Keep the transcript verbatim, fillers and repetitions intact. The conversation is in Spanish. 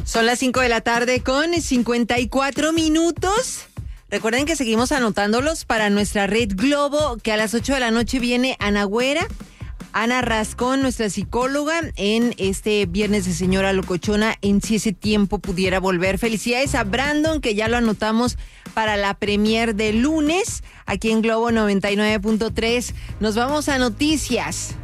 Son las cinco de la tarde con cincuenta y cuatro minutos. Recuerden que seguimos anotándolos para nuestra Red Globo, que a las ocho de la noche viene Ana Güera, Ana Rascón, nuestra psicóloga, en este viernes de Señora Locochona, en Si ese tiempo pudiera volver. Felicidades a Brandon, que ya lo anotamos para la premier de lunes, aquí en Globo noventa y nueve punto tres. Nos vamos a noticias.